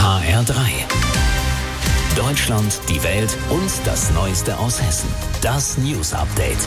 HR3. Deutschland, die Welt und das Neueste aus Hessen. Das News Update.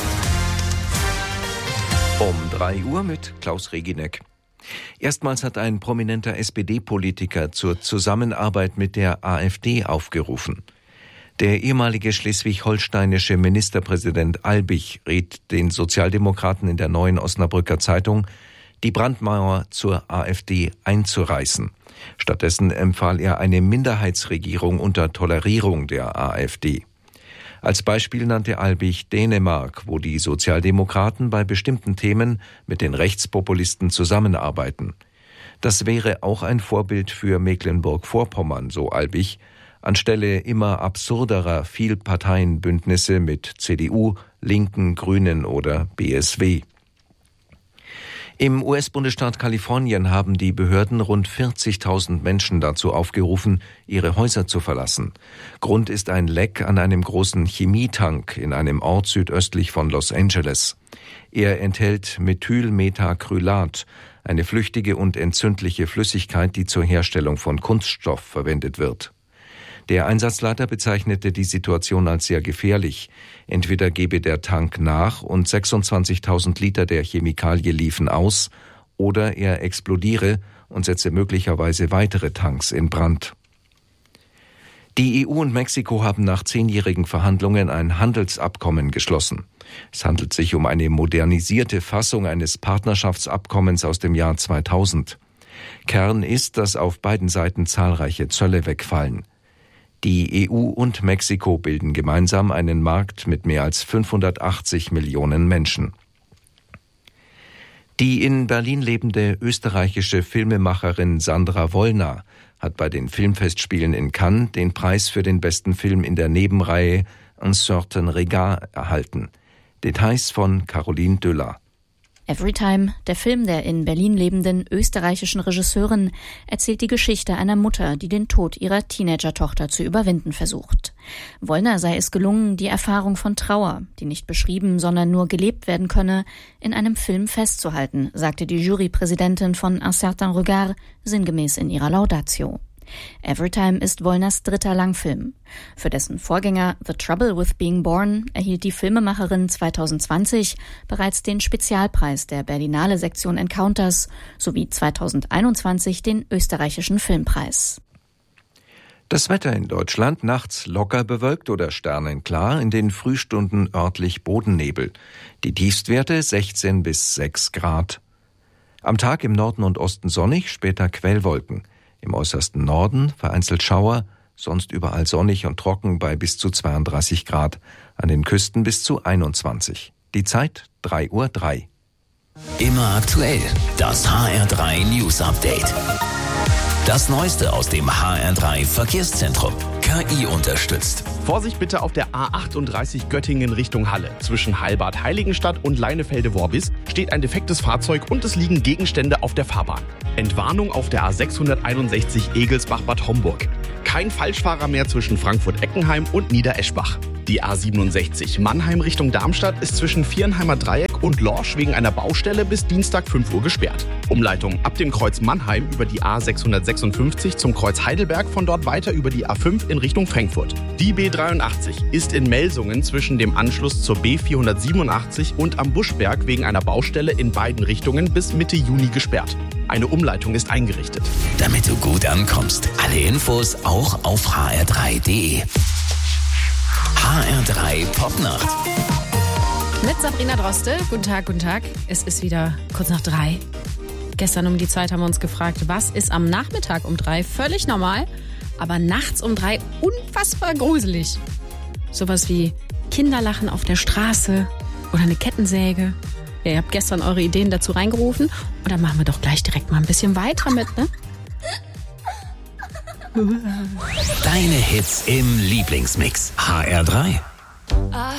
Um 3 Uhr mit Klaus Regineck. Erstmals hat ein prominenter SPD-Politiker zur Zusammenarbeit mit der AfD aufgerufen. Der ehemalige schleswig-holsteinische Ministerpräsident Albig rät den Sozialdemokraten in der Neuen Osnabrücker Zeitung, die Brandmauer zur AfD einzureißen. Stattdessen empfahl er eine Minderheitsregierung unter Tolerierung der AfD. Als Beispiel nannte Albig Dänemark, wo die Sozialdemokraten bei bestimmten Themen mit den Rechtspopulisten zusammenarbeiten. Das wäre auch ein Vorbild für Mecklenburg-Vorpommern, so Albig, anstelle immer absurderer Vielparteienbündnisse mit CDU, Linken, Grünen oder BSW. Im US-Bundesstaat Kalifornien haben die Behörden rund 40.000 Menschen dazu aufgerufen, ihre Häuser zu verlassen. Grund ist ein Leck an einem großen Chemietank in einem Ort südöstlich von Los Angeles. Er enthält Methylmetacrylat, eine flüchtige und entzündliche Flüssigkeit, die zur Herstellung von Kunststoff verwendet wird. Der Einsatzleiter bezeichnete die Situation als sehr gefährlich. Entweder gebe der Tank nach und 26.000 Liter der Chemikalie liefen aus, oder er explodiere und setze möglicherweise weitere Tanks in Brand. Die EU und Mexiko haben nach 10-jährigen Verhandlungen ein Handelsabkommen geschlossen. Es handelt sich um eine modernisierte Fassung eines Partnerschaftsabkommens aus dem Jahr 2000. Kern ist, dass auf beiden Seiten zahlreiche Zölle wegfallen. Die EU und Mexiko bilden gemeinsam einen Markt mit mehr als 580 Millionen Menschen. Die in Berlin lebende österreichische Filmemacherin Sandra Wollner hat bei den Filmfestspielen in Cannes den Preis für den besten Film in der Nebenreihe Un certain regard erhalten. Details von Caroline Döller. Everytime, der Film der in Berlin lebenden österreichischen Regisseurin, erzählt die Geschichte einer Mutter, die den Tod ihrer Teenager-Tochter zu überwinden versucht. Wollner sei es gelungen, die Erfahrung von Trauer, die nicht beschrieben, sondern nur gelebt werden könne, in einem Film festzuhalten, sagte die Jurypräsidentin von Un certain regard sinngemäß in ihrer Laudatio. Everytime ist Wollners 3. Langfilm. Für dessen Vorgänger The Trouble with Being Born erhielt die Filmemacherin 2020 bereits den Spezialpreis der Berlinale Sektion Encounters sowie 2021 den österreichischen Filmpreis. Das Wetter in Deutschland: nachts locker bewölkt oder sternenklar, in den Frühstunden örtlich Bodennebel. Die Tiefstwerte 16 bis 6 Grad. Am Tag im Norden und Osten sonnig, später Quellwolken. Im äußersten Norden vereinzelt Schauer, sonst überall sonnig und trocken bei bis zu 32 Grad, an den Küsten bis zu 21. Die Zeit 3:03 Uhr. Immer aktuell, das HR3 News Update. Das Neueste aus dem HR3 Verkehrszentrum. KI unterstützt. Vorsicht bitte auf der A38 Göttingen Richtung Halle. Zwischen Heilbad-Heiligenstadt und Leinefelde-Worbis steht ein defektes Fahrzeug und es liegen Gegenstände auf der Fahrbahn. Entwarnung auf der A661 Egelsbach-Bad Homburg. Kein Falschfahrer mehr zwischen Frankfurt-Eckenheim und Niedereschbach. Die A67 Mannheim Richtung Darmstadt ist zwischen Vierenheimer Dreieck und Lorsch wegen einer Baustelle bis Dienstag 5 Uhr gesperrt. Umleitung ab dem Kreuz Mannheim über die A656 zum Kreuz Heidelberg, von dort weiter über die A5 in Richtung Frankfurt. Die B83 ist in Melsungen zwischen dem Anschluss zur B487 und am Buschberg wegen einer Baustelle in beiden Richtungen bis Mitte Juni gesperrt. Eine Umleitung ist eingerichtet. Damit du gut ankommst. Alle Infos auch auf hr3.de. HR3 Popnacht. Mit Sabrina Droste. Guten Tag, guten Tag. Es ist wieder kurz nach 3. Gestern um die Zeit haben wir uns gefragt, was ist am Nachmittag um 3 völlig normal, aber nachts um 3 unfassbar gruselig. Sowas wie Kinderlachen auf der Straße oder eine Kettensäge. Ja, ihr habt gestern eure Ideen dazu reingerufen und dann machen wir doch gleich direkt mal ein bisschen weiter mit, ne? Deine Hits im Lieblingsmix. HR3.